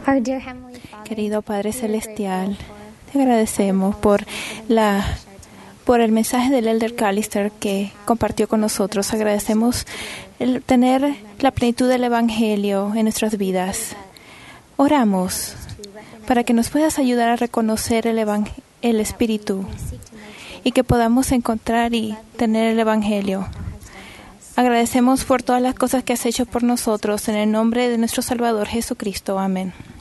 Querido Padre Celestial, te agradecemos por el mensaje del Elder Callister que compartió con nosotros. Agradecemos el tener la plenitud del Evangelio en nuestras vidas. Oramos para que nos puedas ayudar a reconocer el Espíritu y que podamos encontrar y tener el Evangelio. Agradecemos por todas las cosas que has hecho por nosotros. En el nombre de nuestro Salvador Jesucristo. Amén.